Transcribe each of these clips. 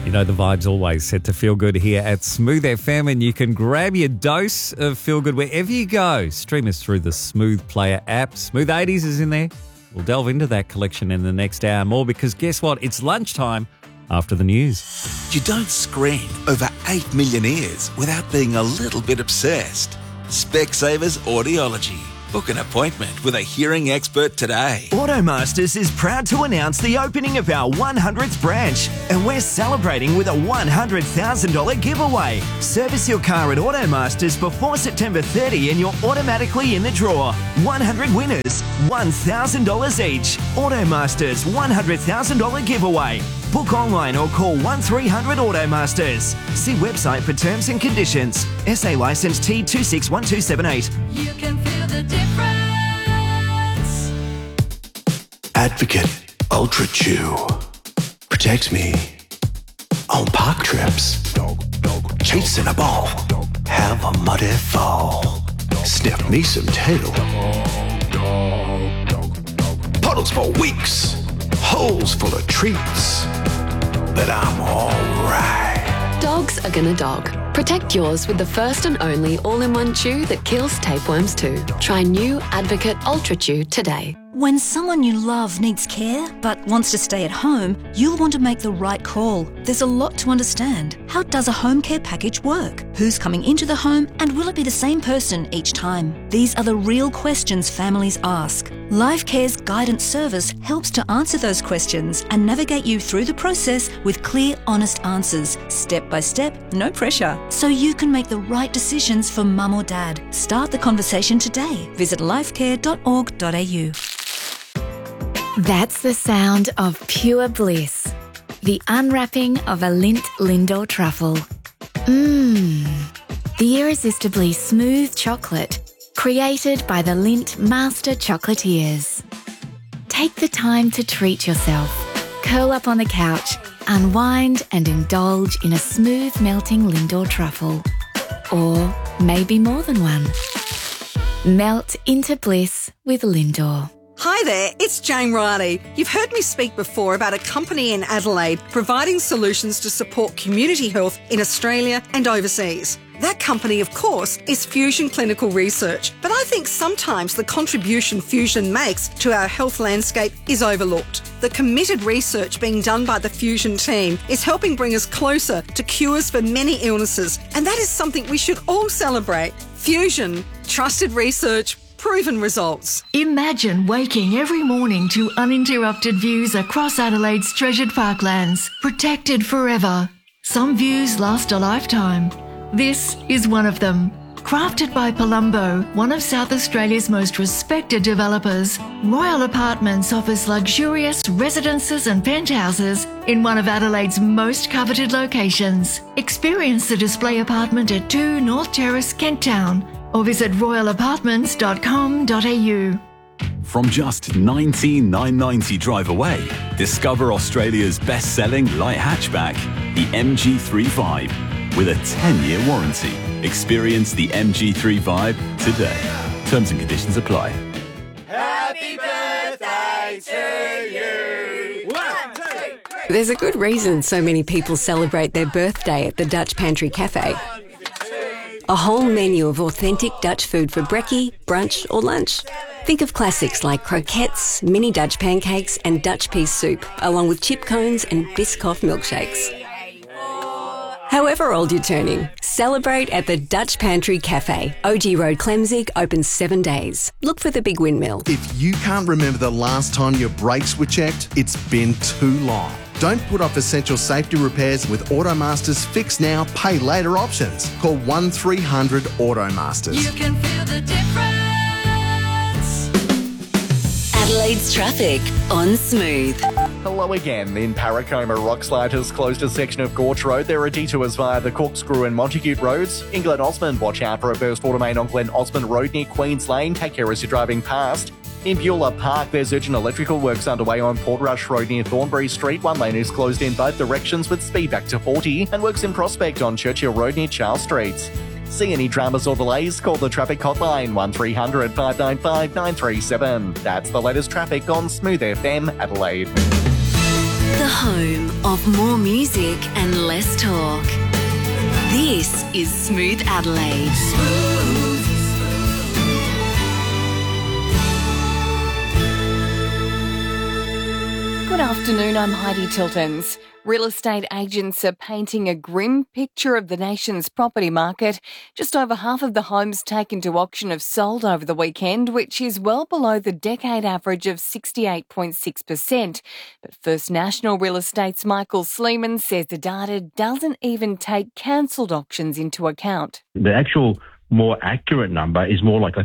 You know the vibe's always set to Feel Good here at Smooth FM, and you can grab your dose of Feel Good wherever you go. Stream us through the Smooth Player app. Smooth 80s is in there. We'll delve into that collection in the next hour more because guess what? It's lunchtime after the news. You don't scream over 8 million ears without being a little bit obsessed. Specsavers Audiology. Book an appointment with a hearing expert today. Automasters is proud to announce the opening of our 100th branch, and we're celebrating with a $100,000 giveaway. Service your car at Automasters before September 30 and you're automatically in the draw. 100 winners, $1,000 each. Automasters $100,000 giveaway. Book online or call 1300 Automasters. See website for terms and conditions. SA licence T261278. You can feel the difference. Advocate Ultra Chew protects me on park trips. Chasing a ball, have a muddy fall. Sniff me some tail. Puddles for weeks, holes full of treats. But I'm alright. Dogs are gonna dog. Protect yours with the first and only all-in-one chew that kills tapeworms too. Try new Advocate Ultra Chew today. When someone you love needs care but wants to stay at home, you'll want to make the right call. There's a lot to understand. How does a home care package work? Who's coming into the home, and will it be the same person each time? These are the real questions families ask. LifeCare's guidance service helps to answer those questions and navigate you through the process with clear, honest answers, step by step, no pressure, so you can make the right decisions for mum or dad. Start the conversation today. Visit lifecare.org.au. That's the sound of pure bliss. The unwrapping of a Lindt Lindor truffle. The irresistibly smooth chocolate created by the Lindt Master Chocolatiers. Take the time to treat yourself. Curl up on the couch, unwind and indulge in a smooth melting Lindor truffle. Or maybe more than one. Melt into bliss with Lindor. Hi there, it's Jane Riley. You've heard me speak before about a company in Adelaide providing solutions to support community health in Australia and overseas. That company, of course, is Fusion Clinical Research, but I think sometimes the contribution Fusion makes to our health landscape is overlooked. The committed research being done by the Fusion team is helping bring us closer to cures for many illnesses, and that is something we should all celebrate. Fusion, trusted research, proven results. Imagine waking every morning to uninterrupted views across Adelaide's treasured parklands, protected forever. Some views last a lifetime. This is one of them. Crafted by Palumbo, one of South Australia's most respected developers, Royal Apartments offers luxurious residences and penthouses in one of Adelaide's most coveted locations. Experience the display apartment at 2 North Terrace, Kent Town, or visit royalapartments.com.au. From just $19,990 drive away, discover Australia's best-selling light hatchback, the MG3 with a 10-year warranty. Experience the MG3 today. Terms and conditions apply. Happy birthday to you. 1, 2, 3. There's a good reason so many people celebrate their birthday at the Dutch Pantry Cafe. A whole menu of authentic Dutch food for brekkie, brunch or lunch. Think of classics like croquettes, mini Dutch pancakes and Dutch pea soup, along with chip cones and Biscoff milkshakes. However old you're turning, celebrate at the Dutch Pantry Cafe. OG Road, Clemzig, open 7 days. Look for the Big Windmill. If you can't remember the last time your brakes were checked, it's been too long. Don't put off essential safety repairs with Automasters Fix Now, Pay Later options. Call 1300 Automasters. You can feel the difference. Adelaide's traffic on Smooth. Hello again. In Parracombe, Rockslide has closed a section of Gorge Road. There are detours via the Corkscrew and Montague roads. In Glen Osmond, watch out for a burst water main on Glen Osmond Road near Queens Lane. Take care as you're driving past. In Beulah Park, there's urgent electrical works underway on Portrush Road near Thornbury Street. One lane is closed in both directions with speed back to 40, and works in Prospect on Churchill Road near Charles Street. See any dramas or delays? Call the traffic hotline 1300 595 937. That's the latest traffic on Smooth FM Adelaide. The home of of more music and less talk. This is Smooth Adelaide. Good afternoon, I'm Heidi Tiltons. Real estate agents are painting a grim picture of the nation's property market. Just over half of the homes taken to auction have sold over the weekend, which is well below the decade average of 68.6%. But First National Real Estate's Michael Sleeman says the data doesn't even take cancelled auctions into account. The actual more accurate number is more like a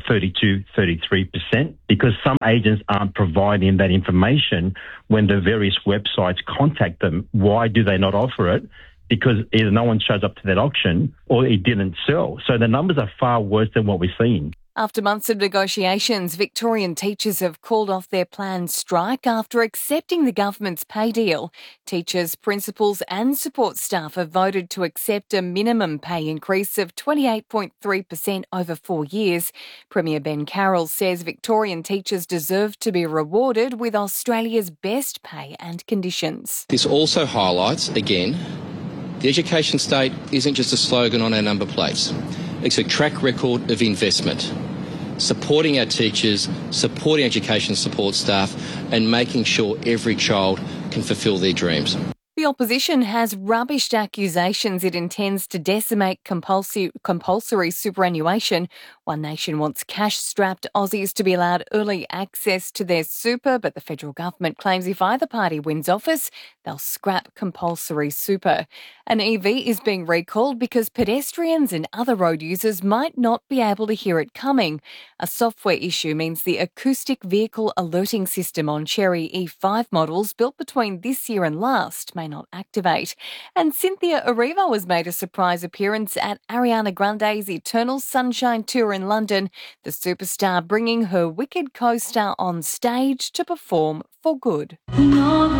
32-33% because some agents aren't providing that information when the various websites contact them. Why do they not offer it? Because either no one shows up to that auction or it didn't sell. So the numbers are far worse than what we're seeing. After months of negotiations, Victorian teachers have called off their planned strike after accepting the government's pay deal. Teachers, principals and support staff have voted to accept a minimum pay increase of 28.3% over 4 years. Premier Ben Carroll says Victorian teachers deserve to be rewarded with Australia's best pay and conditions. This also highlights, again, the education state isn't just a slogan on our number plates. It's a track record of investment, supporting our teachers, supporting education support staff and making sure every child can fulfil their dreams. The opposition has rubbished accusations it intends to decimate compulsory superannuation. One Nation wants cash-strapped Aussies to be allowed early access to their super, but the federal government claims if either party wins office, they'll scrap compulsory super. An EV is being recalled because pedestrians and other road users might not be able to hear it coming. A software issue means the acoustic vehicle alerting system on Chery E5 models built between this year and last may not activate. And Cynthia Erivo has made a surprise appearance at Ariana Grande's Eternal Sunshine Tour in London, the superstar bringing her Wicked co-star on stage to perform for good.